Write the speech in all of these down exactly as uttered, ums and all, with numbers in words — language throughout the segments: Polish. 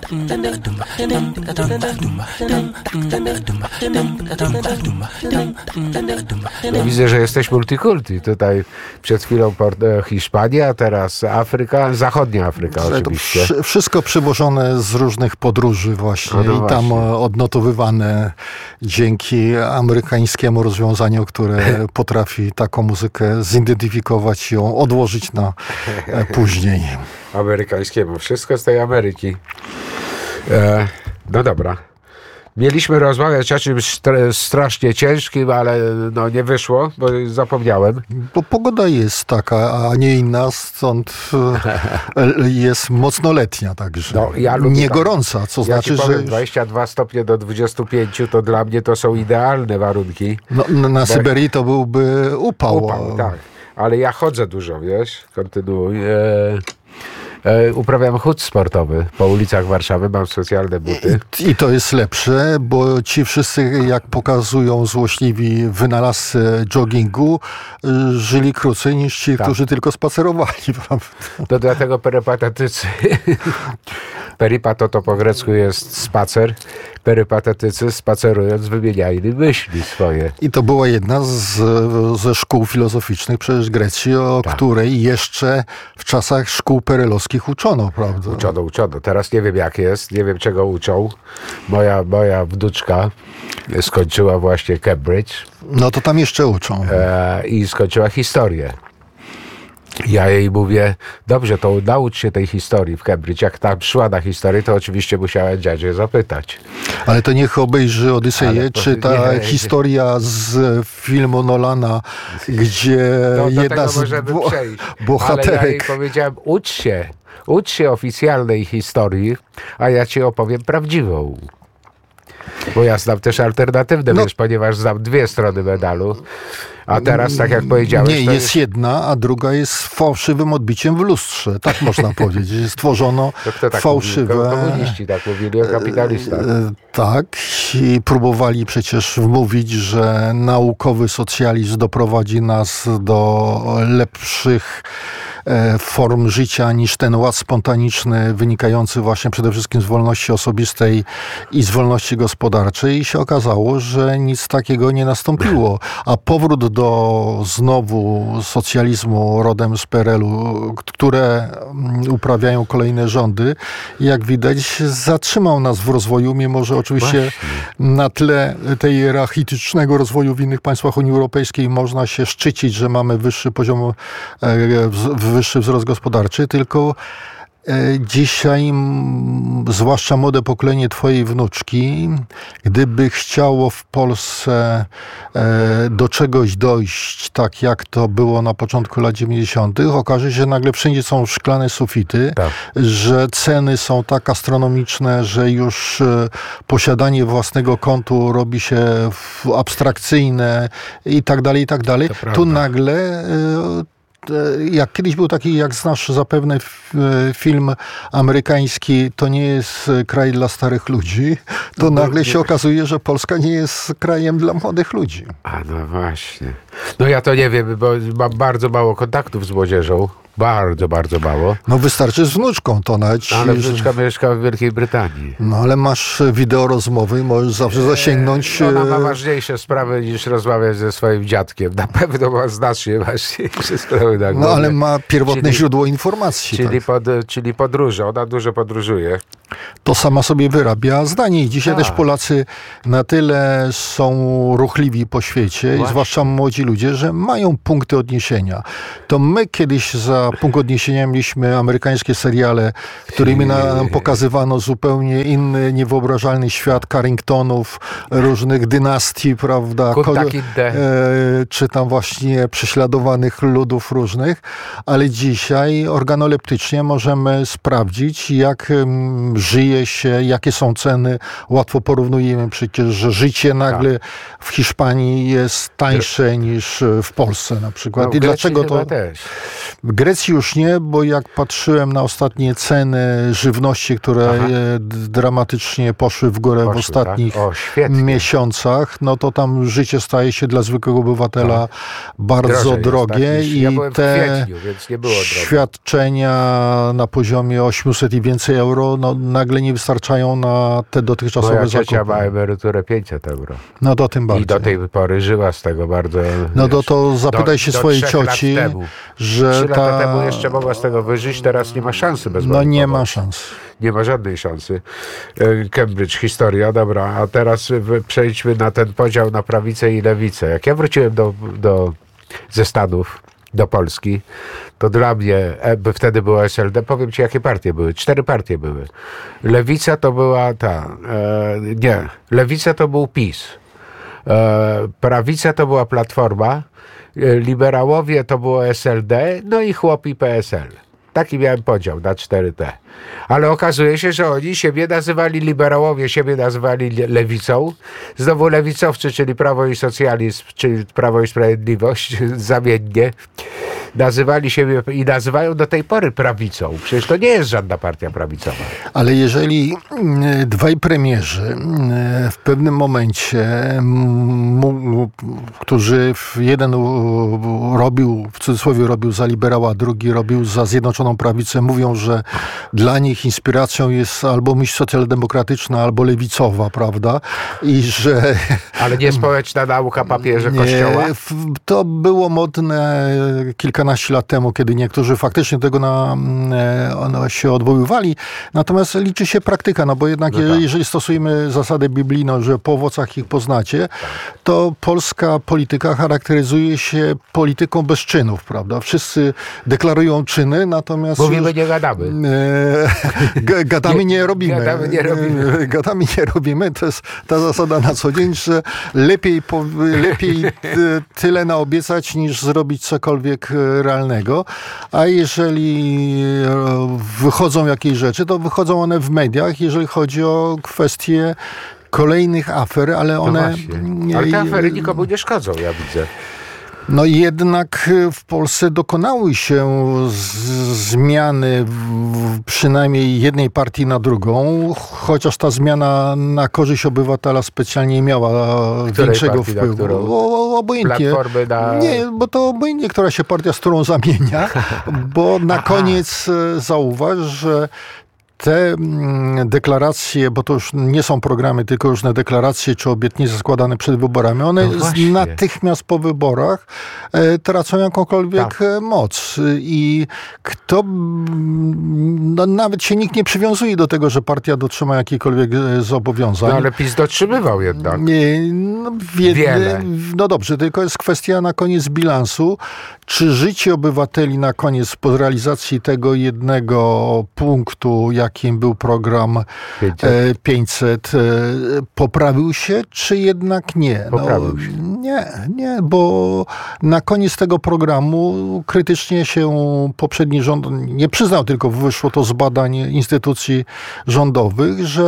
No, widzę, że jesteś multikulti. Tutaj przed chwilą Hiszpania, a teraz Afryka, zachodnia Afryka oczywiście. Wszystko przywożone z różnych podróży właśnie no i właśnie. tam odnotowywane dzięki amerykańskiemu rozwiązaniu, które potrafi taką muzykę zidentyfikować i ją odłożyć na później. Amerykańskiemu. Wszystko z tej Ameryki. E, no dobra. Mieliśmy rozmawiać o czymś strasznie ciężkim, ale no nie wyszło, bo zapomniałem. Bo pogoda jest taka, a nie inna, stąd jest mocno letnia także. No, ja nie tak, gorąca, co ja znaczy, powiem, że... dwadzieścia dwa stopnie do dwudziestu pięciu to dla mnie to są idealne warunki. No, na na Syberii to byłby upał. Upał, tak. Ale ja chodzę dużo, wiesz, kontynuuj. E, e, uprawiam chód sportowy po ulicach Warszawy, mam specjalne buty. I, I to jest lepsze, bo ci wszyscy, jak pokazują złośliwi wynalazcy joggingu, żyli krócej niż ci, tak. którzy tylko spacerowali. Prawda? To dlatego perypatetycy... Peripato to po grecku jest spacer. Perypatetycy spacerując wymieniali myśli swoje. I to była jedna z, ze szkół filozoficznych przecież Grecji, o tak. której jeszcze w czasach szkół perelowskich uczono, prawda? Uczono, uczono. Teraz nie wiem jak jest, nie wiem czego uczą. Moja, moja wnuczka skończyła właśnie Cambridge. No to tam jeszcze uczą. E, I skończyła historię. Ja jej mówię, dobrze, to naucz się tej historii w Cambridge. Jak tam szła na historię, to oczywiście musiałem dziadzie zapytać. Ale to niech obejrzy Odyseję, to, czy ta nie, historia z filmu Nolana, gdzie no, jedna z bo- bohaterek... Ale ja jej powiedziałem, ucz się, ucz się oficjalnej historii, a ja ci opowiem prawdziwą. Bo ja znam też alternatywne, no. wiesz, ponieważ znam dwie strony medalu. A teraz, tak jak powiedziałeś... Nie, jest, jest jedna, a druga jest fałszywym odbiciem w lustrze. Tak można powiedzieć. Stworzono to kto tak fałszywe... Mówił? Komuniści tak mówili o kapitalistach. Tak. I próbowali przecież wmówić, że naukowy socjalizm doprowadzi nas do lepszych form życia niż ten ład spontaniczny wynikający właśnie przede wszystkim z wolności osobistej i z wolności gospodarczej i się okazało, że nic takiego nie nastąpiło. A powrót do znowu socjalizmu rodem z P R L u, które uprawiają kolejne rządy, jak widać zatrzymał nas w rozwoju, mimo że oczywiście właśnie. na tle tej hierarchitycznego rozwoju w innych państwach Unii Europejskiej można się szczycić, że mamy wyższy poziom w wyższy wzrost gospodarczy, tylko dzisiaj, zwłaszcza młode pokolenie twojej wnuczki, gdyby chciało w Polsce do czegoś dojść, tak jak to było na początku lat dziewięćdziesiątych, okaże się, że nagle wszędzie są szklane sufity, tak. że ceny są tak astronomiczne, że już posiadanie własnego kontu robi się abstrakcyjne i tak dalej, i tak dalej. Tu nagle jak kiedyś był taki, jak znasz zapewne film amerykański, to nie jest kraj dla starych ludzi, to no, nagle nie. się okazuje, że Polska nie jest krajem dla młodych ludzi. A no właśnie. No ja to nie wiem, bo mam bardzo mało kontaktów z młodzieżą. Bardzo, bardzo mało. No wystarczy z wnuczką to nawet. Ale wnuczka mieszka w Wielkiej Brytanii. No ale masz wideo rozmowy i możesz zawsze zasięgnąć... Ona ma ważniejsze sprawy niż rozmawiać ze swoim dziadkiem. Na pewno ma znacznie ważniejsze sprawy na głowie. No ale ma pierwotne czyli, źródło informacji. Czyli, tak. pod, czyli podróże. Ona dużo podróżuje. To sama sobie wyrabia zdanie. I dzisiaj tak. też Polacy na tyle są ruchliwi po świecie, Właśnie. i zwłaszcza młodzi ludzie, że mają punkty odniesienia. To my kiedyś za punkt odniesienia mieliśmy amerykańskie seriale, którymi nam pokazywano zupełnie inny, niewyobrażalny świat Carringtonów, różnych dynastii, prawda? Ko- e, czy tam właśnie prześladowanych ludów różnych. Ale dzisiaj organoleptycznie możemy sprawdzić, jak um, żyje się, jakie są ceny. Łatwo porównujemy przecież, że życie nagle tak. w Hiszpanii jest tańsze niż w Polsce na przykład. No, I dlaczego to... Też. W Grecji już nie, bo jak patrzyłem na ostatnie ceny żywności, które Aha. dramatycznie poszły w górę poszły, w ostatnich tak? o, miesiącach, no to tam życie staje się dla zwykłego obywatela no. bardzo Drożej drogie tak, i ja te kwietniu, więc nie było świadczenia na poziomie osiemset i więcej euro, no nagle nagle nie wystarczają na te dotychczasowe Moja zakupy. ciocia ma emeryturę pięćset euro. No to tym bardziej. I do tej pory żyła z tego bardzo... No to, wiesz, to zapytaj do, się do swojej trzech cioci, lat temu. że Trzy ta... lata temu jeszcze mogła z tego wyżyć, teraz nie ma szansy bez No mojej nie pomocy. ma szans. Nie ma żadnej szansy. E, Cambridge, historia, dobra, a teraz w- przejdźmy na ten podział na prawicę i lewicę. Jak ja wróciłem do, do, ze Stanów do Polski, to dla mnie, e, by wtedy było S L D, powiem ci jakie partie były. Cztery partie były. Lewica to była ta, e, nie, lewica to był PiS. E, prawica to była Platforma, e, liberałowie to było S L D, no i chłopi P S L. Taki miałem podział na cztery T. Ale okazuje się, że oni siebie nazywali liberałowie, siebie nazywali le- lewicą. Znowu lewicowcy, czyli Prawo i Socjalizm, czyli Prawo i Sprawiedliwość, zamiennie, nazywali siebie i nazywają do tej pory prawicą. Przecież to nie jest żadna partia prawicowa. Ale jeżeli mm, dwaj premierzy mm, w pewnym momencie, mm, m- którzy w- jeden u- robił, w cudzysłowie robił za liberała, a drugi robił za Zjednoczoną Prawicę, mówią, że dla nich inspiracją jest albo myśl socjaldemokratyczna, albo lewicowa, prawda? I że... Ale nie społeczna nauka papieża Nie, Kościoła? w- to było modne kilkanaście lat temu, kiedy niektórzy faktycznie tego na, e, one się odwoływali. Natomiast liczy się praktyka, no bo jednak No je- tak. jeżeli stosujemy zasadę biblijną, że po owocach ich poznacie, to polska polityka charakteryzuje się polityką bez czynów, prawda? Wszyscy deklarują czyny, natomiast... Mówimy, nie gadamy. E, g- gadamy Nie, nie robimy. gadamy nie robimy. E, Gadamy nie robimy. To jest ta zasada na co dzień, że lepiej, po, lepiej ty- tyle naobiecać, niż zrobić cokolwiek e, realnego. A jeżeli e, wychodzą jakieś rzeczy, to wychodzą one w mediach, jeżeli chodzi o kwestie kolejnych afer, ale No one... właśnie. Ale te afery nikomu nie szkodzą, ja widzę. No jednak w Polsce dokonały się z- zmiany w przynajmniej jednej partii na drugą, chociaż ta zmiana na korzyść obywatela specjalnie nie miała Której większego partii, na wpływu. którą? O, obojętnie. Platformy na... Nie, bo to obojętnie, która się partia z którą zamienia, bo na Aha. koniec e, zauważ, że te mm, deklaracje, bo to już nie są programy, tylko różne deklaracje czy obietnice składane przed wyborami, one No z- właśnie. natychmiast po wyborach e, tracą jakąkolwiek Tak. e, moc. I kto, mm, no, nawet się nikt nie przywiązuje do tego, że partia dotrzyma jakichkolwiek e, zobowiązań. No ale PiS dotrzymywał jednak. Nie, no, w jedne, Wiele. no dobrze, tylko jest kwestia na koniec bilansu, czy życie obywateli na koniec po realizacji tego jednego punktu, jakim był program pięćset. e, pięćset, e, poprawił się, czy jednak nie? Poprawił się. Nie, nie, bo na koniec tego programu krytycznie się poprzedni rząd nie przyznał, tylko wyszło to z badań instytucji rządowych, że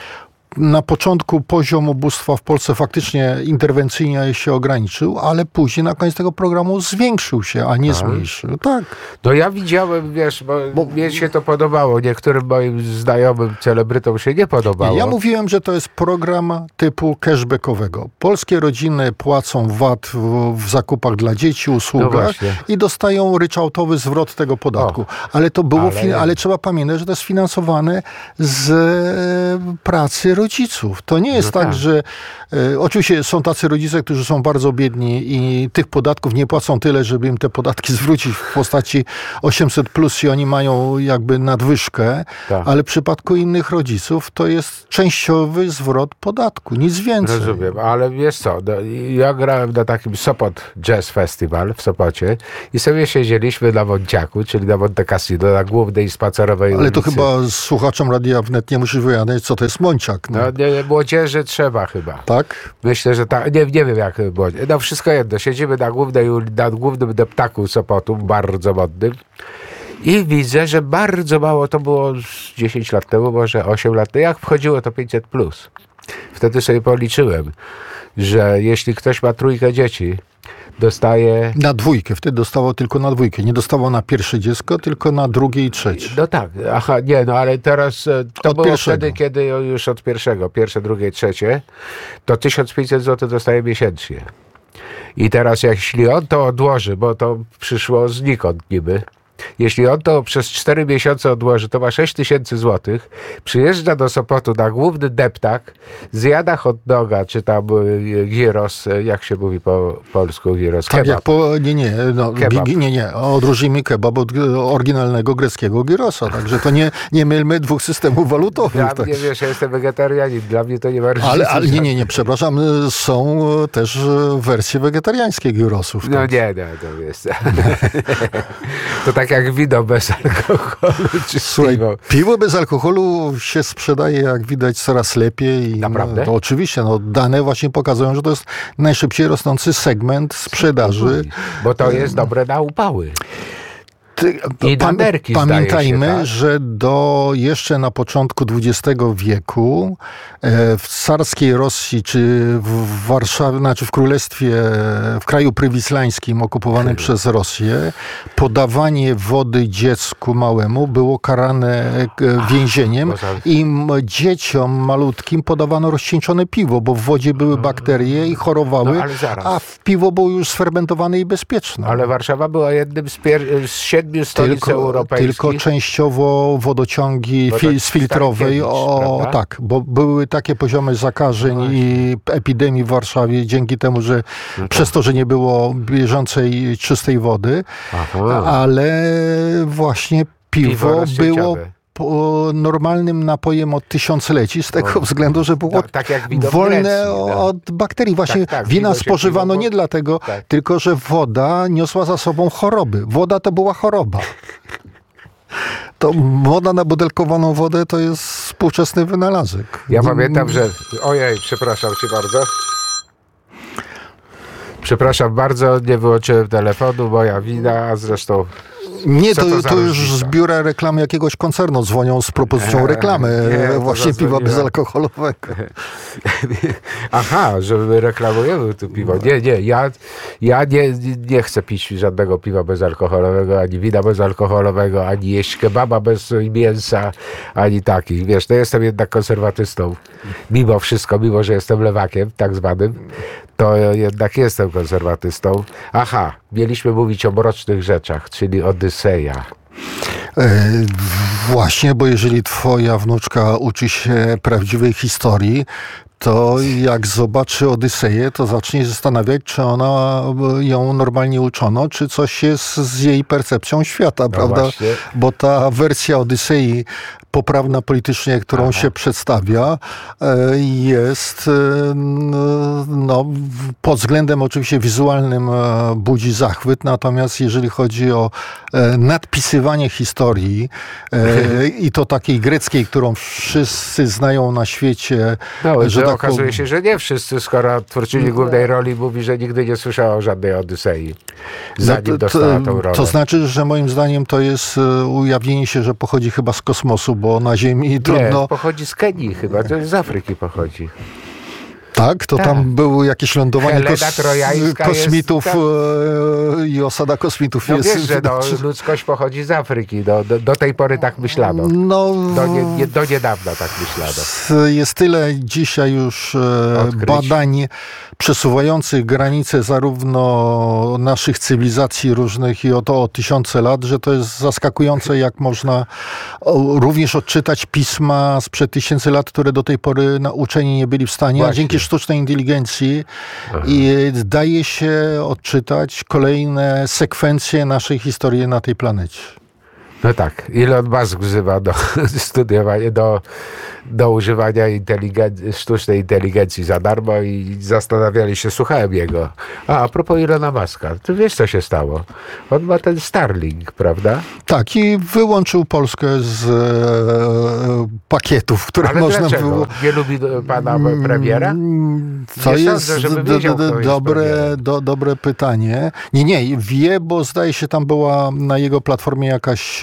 na początku poziom ubóstwa w Polsce faktycznie interwencyjnie się ograniczył, ale później na koniec tego programu zwiększył się, a nie Tak? zmniejszył. Tak. No ja widziałem, wiesz, bo, Bo- mnie się to podobało, niektórym moim znajomym celebrytom się nie podobało. Ja mówiłem, że to jest program typu cashbackowego. Polskie rodziny płacą V A T w, w zakupach dla dzieci, No usługach właśnie. i dostają ryczałtowy zwrot tego podatku. Ale to było, ale ale, jak? ale trzeba pamiętać, że to jest finansowane z e, pracy rodziców. To nie jest No tak, tak. że e, oczywiście są tacy rodzice, którzy są bardzo biedni i tych podatków nie płacą tyle, żeby im te podatki zwrócić w postaci osiemset plus i oni mają jakby nadwyżkę, Tak. ale w przypadku innych rodziców to jest częściowy zwrot podatku, nic więcej. Rozumiem, ale wiesz co, no, ja grałem na takim Sopot Jazz Festival w Sopocie i sobie siedzieliśmy na Wonciaku, czyli na Monte Cassino, na głównej spacerowej Ale to ulicy. chyba słuchaczom Radia Wnet nie musisz wyjaśniać, co to jest Monciak. No. No nie, młodzieży trzeba chyba. Tak? Myślę, że tak, nie, nie wiem jak było. No wszystko jedno, siedzimy na, głównej, uli- na głównym deptaku Sopotu, bardzo modnym i widzę, że bardzo mało, to było z dziesięć lat temu, może osiem lat temu, jak wchodziło to pięćset plus. Wtedy sobie policzyłem, że jeśli ktoś ma trójkę dzieci, dostaje... Na dwójkę. Wtedy dostawał tylko na dwójkę. Nie dostawał na pierwsze dziecko, tylko na drugie i trzecie. No tak, aha, nie, no ale teraz e, to Od było pierwszego. wtedy, kiedy już od pierwszego, pierwsze, drugie, trzecie, to tysiąc pięćset złotych dostaje miesięcznie. I teraz jeśli on to odłoży, bo to przyszło znikąd niby, jeśli on to przez cztery miesiące odłoży, to ma sześć tysięcy złotych, przyjeżdża do Sopotu na główny deptak, zjada hot doga, czy tam y, gyros, jak się mówi po polsku gyros? Tak, Kebab. jak po, nie, nie, no, Kebab. gi- nie, nie, odróżnijmy kebab od oryginalnego greckiego gyrosa, także to nie, nie mylmy dwóch systemów walutowych. Dla tak. mnie, wiesz, ja jestem wegetarianin, dla mnie to nie ma różnicy. Ale, ale nie, nie, nie, przepraszam, są też wersje wegetariańskie gyrosów. No tak. nie, nie, to jest. To tak jak wino bez alkoholu, czy Słuchaj, piwo. piwo bez alkoholu się sprzedaje, jak widać, coraz lepiej. I Naprawdę? No, to oczywiście, no, dane właśnie pokazują, że to jest najszybciej rosnący segment sprzedaży. Bo to jest dobre na upały. Ty, I na nerki, pamiętajmy, zdaje się, tak? że do jeszcze na początku dwudziestego wieku e, w carskiej Rosji, czy w Warszawie, znaczy w królestwie, w kraju prywislańskim okupowanym przez Rosję, podawanie wody dziecku małemu było karane e, więzieniem i m, dzieciom malutkim podawano rozcieńczone piwo, bo w wodzie były bakterie i chorowały, No, ale zaraz. a w piwo było już sfermentowane i bezpieczne. Ale Warszawa była jednym z, pier- z siedmiu stolic Tylko, europejskich. tylko częściowo wodociągi Bo fi- tak z filtrowej. Starkiewicz, O, prawda? tak, bo były takie poziomy zakażeń No i epidemii w Warszawie dzięki temu, że No tak. przez to, że nie było bieżącej, czystej wody, Aha. ale właśnie piwo, Piwo było rozcieńczone. po normalnym napojem od tysiącleci, z tego No. względu, że było Tak, tak jak wino w wolne Grecji, no. od bakterii. Właśnie Tak, tak, wina wino się spożywano piwo- nie dlatego, Tak. tylko że woda niosła za sobą choroby. Woda to była choroba. To moda na butelkowaną wodę to jest współczesny wynalazek. Ja pamiętam, że... Ojej, przepraszam cię bardzo. Przepraszam bardzo, nie wyłączyłem telefonu, moja wina, a zresztą... Nie, Co to, to za to już różnica? z biura reklamy jakiegoś koncernu dzwonią z propozycją Eee, reklamy nie, to właśnie piwa zadzwoniłem. bezalkoholowego. Aha, że my reklamujemy tu piwo. Nie, nie, ja, ja nie, nie chcę pić żadnego piwa bezalkoholowego, ani wina bezalkoholowego, ani jeść kebaba bez mięsa, ani takich. Wiesz, to jestem jednak konserwatystą. Mimo wszystko, mimo że jestem lewakiem, tak zwanym, to jednak jestem konserwatystą. Aha, mieliśmy mówić o mrocznych rzeczach, czyli Odyseja. E, właśnie, bo jeżeli twoja wnuczka uczy się prawdziwej historii, to jak zobaczy Odyseję, to zacznie się zastanawiać, czy ona ją normalnie uczono, czy coś jest z jej percepcją świata, prawda? właśnie. Bo ta wersja Odysei poprawna politycznie, którą Aha. się przedstawia, e, jest e, no, pod względem oczywiście wizualnym e, budzi zachwyt, natomiast jeżeli chodzi o e, nadpisywanie historii e, i to takiej greckiej, którą wszyscy znają na świecie, No, że tak okazuje po- się, że nie wszyscy, skoro twórczyni głównej roli mówi, że nigdy nie słyszała o żadnej Odysei, zanim No to, dostała tą rolę. to znaczy, że moim zdaniem to jest e, ujawnienie się, że pochodzi chyba z kosmosu, bo na Ziemi trudno... Nie, pochodzi z Kenii chyba, to z Afryki pochodzi. Tak? To Tak. tam było jakieś lądowanie Helena kos- Trojańska kosmitów jest, e, i osada kosmitów No jest... wiesz, że no, ludzkość pochodzi z Afryki, no, do, do tej pory tak myślano. No, Do, nie, nie, do niedawna tak myślano. jest tyle dzisiaj już e, Odkryć. badań przesuwających granice zarówno naszych cywilizacji różnych i o to o tysiące lat, że to jest zaskakujące, jak można o, również odczytać pisma sprzed tysięcy lat, które do tej pory nauczeni nie byli w stanie, a Właśnie. dzięki sztucznej inteligencji i daje się odczytać kolejne sekwencje naszej historii na tej planecie. No tak, Elon Musk wzywa do studiowania, do, do używania inteligen- sztucznej inteligencji za darmo i zastanawiali się, słuchałem jego. A, a propos Elona Muska, ty wiesz, co się stało? On ma ten Starlink, prawda? Tak, i wyłączył Polskę z e, pakietów, które Ale można dlaczego? było... Nie lubi e, pana premiera? To Nie jest sądzę, żeby d- wiedział, d- kto jest dobre, premierem. do, dobre pytanie. Nie, nie, wie, bo zdaje się tam była na jego platformie jakaś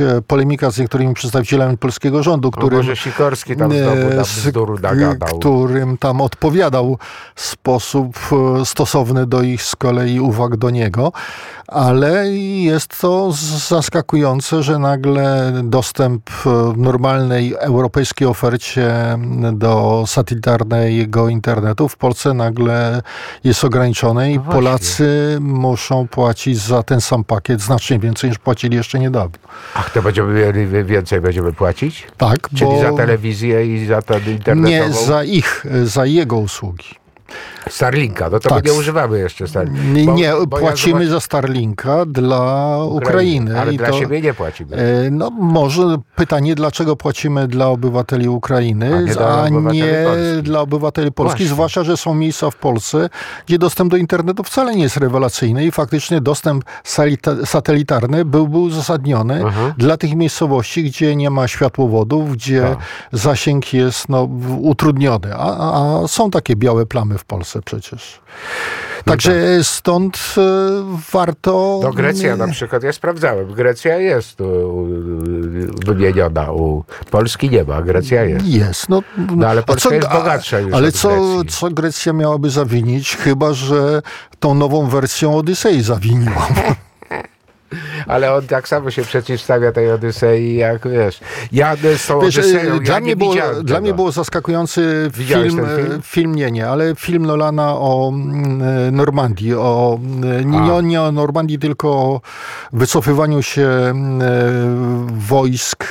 polemika z niektórymi przedstawicielami polskiego rządu, którym, no może Sikorski tam znowu na bzdur nagadał. Którym tam odpowiadał w sposób stosowny do ich z kolei uwag do niego, ale jest to zaskakujące, że nagle dostęp w normalnej europejskiej ofercie do satelitarnego internetu w Polsce nagle jest ograniczony i no Polacy muszą płacić za ten sam pakiet znacznie więcej niż płacili jeszcze niedawno. Ach, to będziemy więcej będziemy płacić? Tak. Czyli bo... za telewizję i za ten internetową? Nie, za ich, za jego usługi. Starlinka, no to tak. my nie używamy jeszcze Starlinka. Bo, nie, bo płacimy ja zobacz... za Starlinka dla Ukrainy. Ukrainy ale I dla to, siebie nie płacimy. No może pytanie, dlaczego płacimy dla obywateli Ukrainy, a nie dla, a obywateli, nie Polski. dla obywateli Polski, Właśnie. zwłaszcza, że są miejsca w Polsce, gdzie dostęp do internetu wcale nie jest rewelacyjny i faktycznie dostęp satelitarny byłby uzasadniony uh-huh. dla tych miejscowości, gdzie nie ma światłowodów, gdzie tak. zasięg jest no, utrudniony. A, a są takie białe plamy w Polsce przecież. No Także tak. stąd y, warto... To Grecja na przykład, ja sprawdzałem, Grecja jest u, wymieniona, u Polski nie ma, Grecja jest. Jest. No, no ale Polska co, jest bogatsza już Ale od co, Grecji. co Grecja miałaby zawinić, chyba że tą nową wersją Odysei zawiniła. Ale on tak samo się przeciwstawia tej Odysei, jak wiesz. Ja z tą wiesz, Odyseją, dla, ja mnie było, dla tego. mnie było zaskakujący Widziałeś film, ten film? film, nie, nie, ale film Nolana o Normandii, o, nie, nie o Normandii, tylko o wycofywaniu się wojsk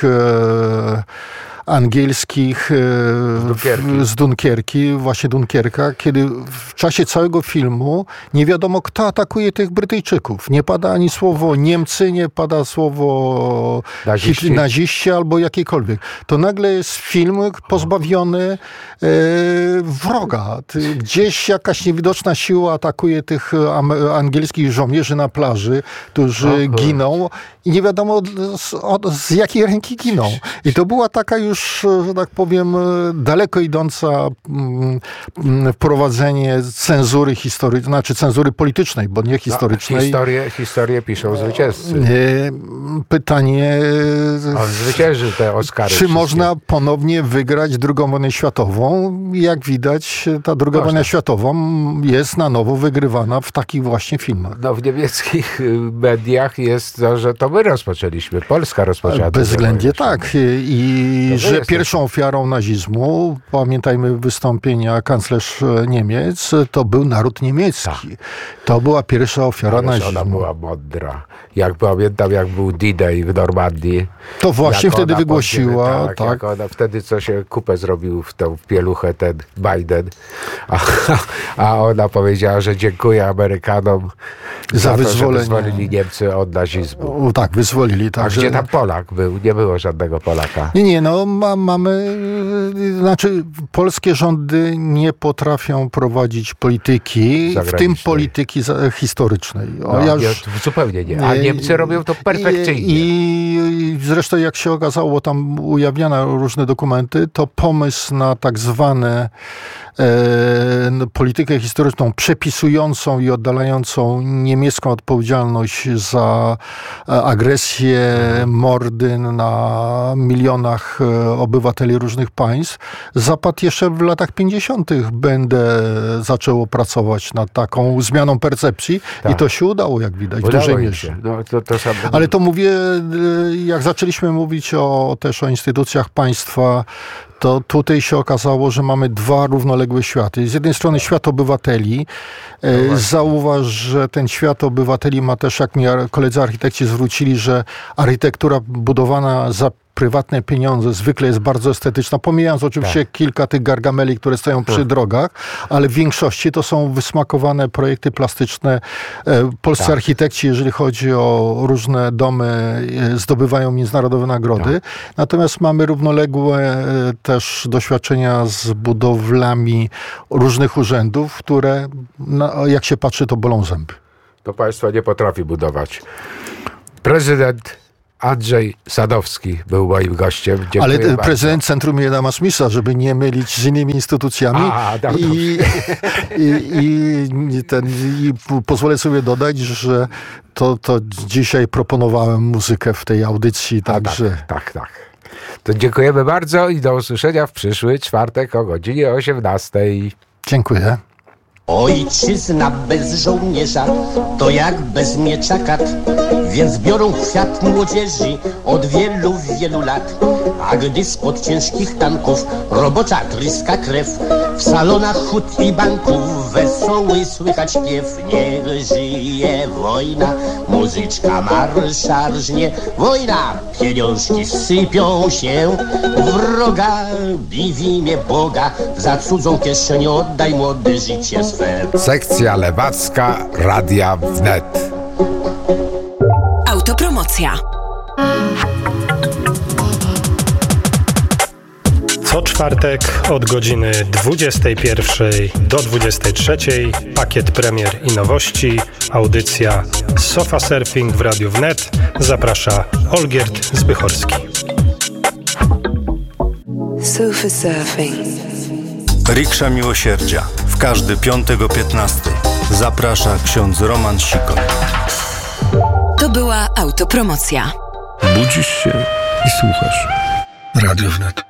angielskich z Dunkierki. z Dunkierki, właśnie Dunkierka, kiedy w czasie całego filmu nie wiadomo, kto atakuje tych Brytyjczyków. Nie pada ani słowo Niemcy, nie pada słowo naziści, naziści albo jakiekolwiek. To nagle jest film pozbawiony e, wroga. Gdzieś jakaś niewidoczna siła atakuje tych angielskich żołnierzy na plaży, którzy Aha. giną i nie wiadomo z, od, z jakiej ręki giną. I to była taka już, że tak powiem, daleko idąca mm, wprowadzenie cenzury historycznej, znaczy cenzury politycznej, bo nie historycznej. No, historię, historię piszą zwycięzcy. Pytanie, On zwyciężył te Oscary. Czy wszystkie. można ponownie wygrać drugą wojnę światową? Jak widać, ta druga można. wojna światowa jest na nowo wygrywana w takich właśnie filmach. No w niemieckich mediach jest to, że to my rozpoczęliśmy. Polska rozpoczęła. Bezwzględnie tak. I to że pierwszą ofiarą nazizmu, pamiętajmy wystąpienia kanclerz Niemiec, to był naród niemiecki. Tak. To była pierwsza ofiara Ależ nazizmu. Ona była mądra. Jak pamiętam, jak był D-Day w Normandii. To właśnie wtedy wygłosiła. Tak, tak. Jak ona wtedy, co się kupę zrobił w tą pieluchę ten Biden. A, a ona powiedziała, że dziękuję Amerykanom za, za wyzwolenie. To, że wyzwolili Niemcy od nazizmu. O, tak, wyzwolili. Tak, a że... gdzie tam Polak był? Nie było żadnego Polaka. Nie, nie, no ma, mamy, znaczy polskie rządy nie potrafią prowadzić polityki, w tym polityki historycznej. O, no, ja już, zupełnie nie. A Niemcy robią to perfekcyjnie. I, I zresztą jak się okazało, tam ujawniano różne dokumenty, to pomysł na tak zwane e, politykę historyczną przepisującą i oddalającą niemiecką odpowiedzialność za agresję, mordy na milionach obywateli różnych państw, zapadł jeszcze w latach pięćdziesiątych. Będę zaczęło pracować nad taką zmianą percepcji tak. i to się udało, jak widać, w dużej mierze. No, to, to samo... Ale to mówię, jak zaczęliśmy mówić o, też o instytucjach państwa, to tutaj się okazało, że mamy dwa równoległe światy. Z jednej strony świat obywateli. No Zauważ, że ten świat obywateli ma też, jak mi koledzy architekci zwrócili, że architektura budowana za prywatne pieniądze zwykle jest bardzo estetyczna, pomijając oczywiście tak. kilka tych gargameli, które stoją przy tak. drogach, ale w większości to są wysmakowane projekty plastyczne. Polscy tak. architekci, jeżeli chodzi o różne domy, zdobywają międzynarodowe nagrody. Tak. Natomiast mamy równoległe też doświadczenia z budowlami różnych urzędów, które, no, jak się patrzy, to bolą zęby. To państwo nie potrafi budować. Prezydent Andrzej Sadowski był moim gościem. Dziękuję Ale bardzo. prezydent Centrum Jana Smisa, żeby nie mylić z innymi instytucjami. A, dobrze. I, i, i, ten, I pozwolę sobie dodać, że to, to dzisiaj proponowałem muzykę w tej audycji, A, także... tak, tak, tak. To dziękujemy bardzo i do usłyszenia w przyszły czwartek o godzinie osiemnastej. Dziękuję. Ojczyzna bez żołnierza to jak bez miecza kat, więc biorą kwiat młodzieży od wielu, wielu lat. A gdy spod ciężkich tanków robocza tryska krew, w salonach hut i banków wesoły słychać śpiew. Niech żyje wojna, muzyczka marsza rżnie. Wojna, pieniążki sypią się, wroga bij w imię Boga, za cudzą kieszeń oddaj młode życie swe. Sekcja lewacka Radia Wnet. Autopromocja. Co czwartek od godziny dwudziestej pierwszej do dwudziestej trzeciej pakiet premier i nowości, audycja Sofa Surfing w Radiu Wnet. Zaprasza Olgierd Zbychorski. Sofa Surfing. Riksza Miłosierdzia. W każdy piątek o piętnastej. Zaprasza ksiądz Roman Sikon. To była autopromocja. Budzisz się i słuchasz. Radio Wnet.